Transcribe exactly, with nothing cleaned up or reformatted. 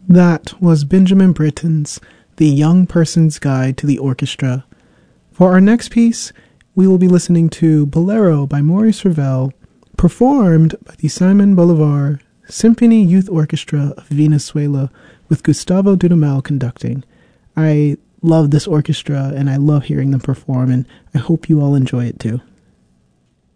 That was Benjamin Britten's The Young Person's Guide to the Orchestra. For our next piece, we will be listening to Bolero by Maurice Ravel, performed by the Simon Bolivar Symphony Youth Orchestra of Venezuela with Gustavo Dudamel conducting. I love this orchestra and I love hearing them perform, and I hope you all enjoy it too.